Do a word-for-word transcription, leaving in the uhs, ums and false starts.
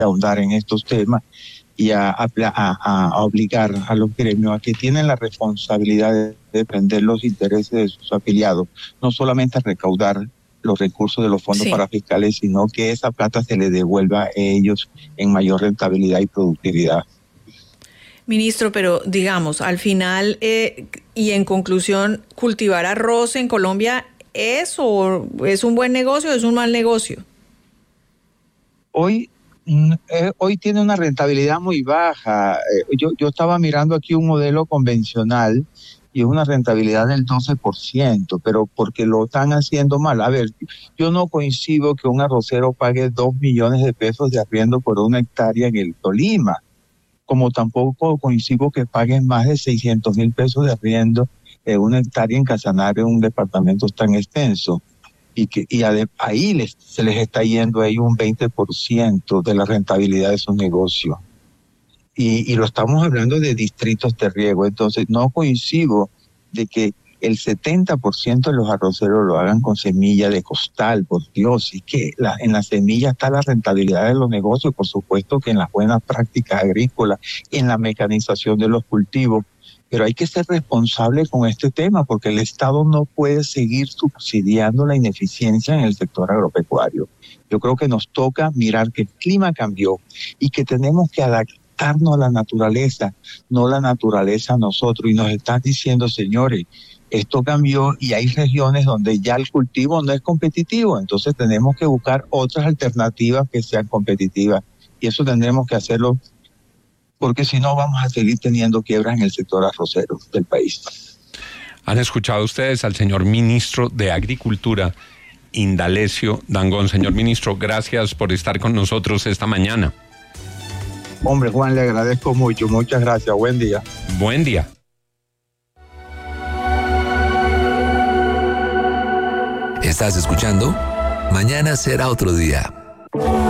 ahondar en estos temas y a, a, a, a obligar a los gremios a que tienen la responsabilidad de defender los intereses de sus afiliados, no solamente a recaudar los recursos de los fondos sí. parafiscales, sino que esa plata se le devuelva a ellos en mayor rentabilidad y productividad. Ministro, pero digamos, al final eh, y en conclusión, ¿cultivar arroz en Colombia es o es un buen negocio o es un mal negocio? Hoy, eh, hoy tiene una rentabilidad muy baja. Eh, yo, yo estaba mirando aquí un modelo convencional y es una rentabilidad del doce por ciento, pero porque lo están haciendo mal. A ver, yo no coincido que un arrocero pague dos millones de pesos de arriendo por una hectárea en el Tolima, como tampoco coincido que paguen más de seiscientos mil pesos de arriendo en una hectárea en Casanare, un departamento tan extenso. Y que y ade, ahí les, se les está yendo ahí un veinte por ciento de la rentabilidad de sus negocios. Y, y lo estamos hablando de distritos de riego, entonces no coincido de que el setenta por ciento de los arroceros lo hagan con semilla de costal, por Dios, y que la, en la semilla está la rentabilidad de los negocios, por supuesto que en las buenas prácticas agrícolas, en la mecanización de los cultivos, pero hay que ser responsable con este tema porque el Estado no puede seguir subsidiando la ineficiencia en el sector agropecuario. Yo creo que nos toca mirar que el clima cambió y que tenemos que adaptarnos a la naturaleza, no la naturaleza a nosotros. Y nos están diciendo, señores, esto cambió y hay regiones donde ya el cultivo no es competitivo, entonces tenemos que buscar otras alternativas que sean competitivas y eso tendremos que hacerlo porque si no vamos a seguir teniendo quiebras en el sector arrocero del país. Han escuchado ustedes al señor ministro de Agricultura, Indalecio Dangond. Señor ministro, gracias por estar con nosotros esta mañana. Hombre, Juan, le agradezco mucho. Muchas gracias. Buen día. Buen día. ¿Estás escuchando? Mañana será otro día.